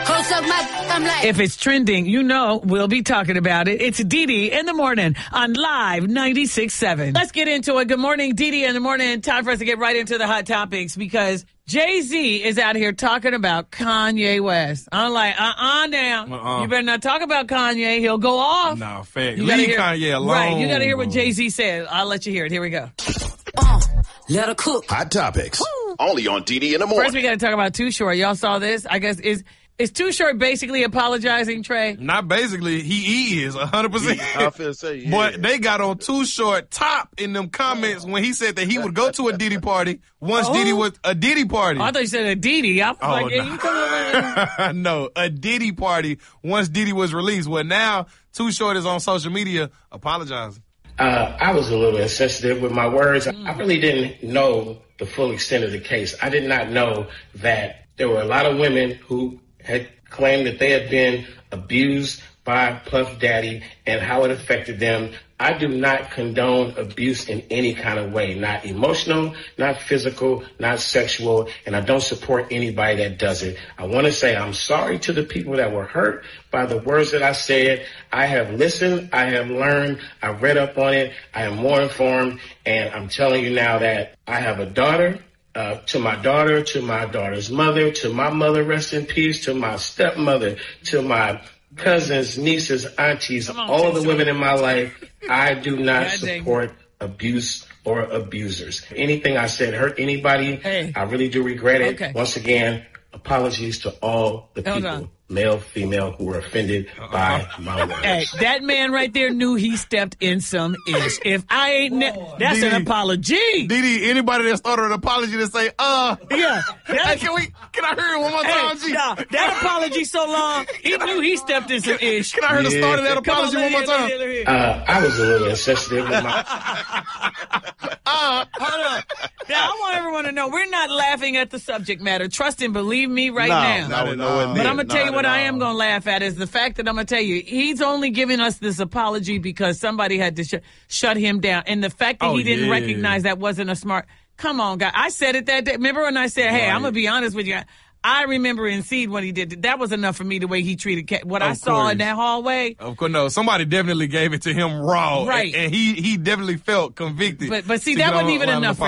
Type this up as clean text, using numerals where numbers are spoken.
If it's trending, you know we'll be talking about it. It's Dee in the morning on Live 96.7. Let's get into it. Good morning, Dee in the morning. Time for us to get right into the hot topics because Jay-Z is out here talking about Kanye West. I'm like, now. You better not talk about Kanye. He'll go off. Nah, fair. Leave Kanye alone. Right, you got to hear what Jay-Z said. I'll let you hear it. Here we go. Let her cook. Hot topics. Woo. Only on Dee in the morning. First, we got to talk about Too Short. Y'all saw this? I guess is Too Short basically apologizing, Trey? Not basically. He is 100%. I feel say, yeah. But they got on Too Short top in them comments when he said that he would go to a Diddy party once Diddy was a Diddy party. I thought you said a Diddy. I was like, yeah, you come over. No, a Diddy party once Diddy was released. Well, now Too Short is on social media apologizing. I was a little insensitive with my words. I really didn't know the full extent of the case. I did not know that there were a lot of women who had claimed that they had been abused by Puff Daddy and how it affected them. I do not condone abuse in any kind of way, not emotional, not physical, not sexual, and I don't support anybody that does it. I want to say I'm sorry to the people that were hurt by the words that I said. I have listened, I have learned, I read up on it, I am more informed, and I'm telling you now that I have a daughter. To my daughter, to my daughter's mother, to my mother, rest in peace, to my stepmother, to my cousins, nieces, aunties, all of the women in my life, I do not support abuse or abusers. Anything I said hurt anybody, I really do regret it. Okay. Once again, apologies to all the people, male, female, who were offended by my words. Hey, that man right there knew he stepped in some ish. If I ain't, that's Dee, an apology. Dee, anybody that started an apology to say, yeah. Hey, can I hear it one more time, G? Nah, that apology so long, he knew he stepped in some ish. Can I hear the start of that apology one more time? I was a little insensitive with my... Hold on. Now, I want everyone to know, we're not laughing at the subject matter. Trust and believe me now. No, but I'm going to tell you what I am going to laugh at is the fact that I'm going to tell you, he's only giving us this apology because somebody had to shut him down. And the fact that he didn't recognize that wasn't a smart... Come on, guy. I said it that day. Remember when I said, hey, I'm going to be honest with you. I remember in Seed when he did that was enough for me the way he treated what I saw in that hallway. Of course, no. Somebody definitely gave it to him raw. Right. And he definitely felt convicted. But see, that wasn't even enough for